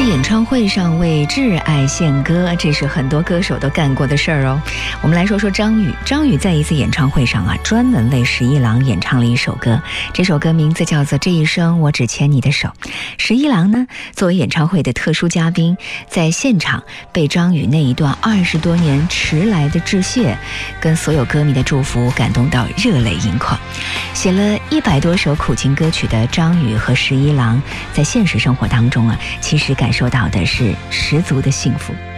演唱会上为挚爱献歌，这是很多歌手都干过的事儿哦。我们来说说张宇。张宇在一次演唱会上专门为十一郎演唱了一首歌，这首歌名字叫做《这一生我只牵你的手》。十一郎呢，作为演唱会的特殊嘉宾，在现场被张宇那一段20多年迟来的致谢，跟所有歌迷的祝福感动到热泪盈眶。写了100多首苦情歌曲的张宇和十一郎，在现实生活当中其实感受到的是十足的幸福。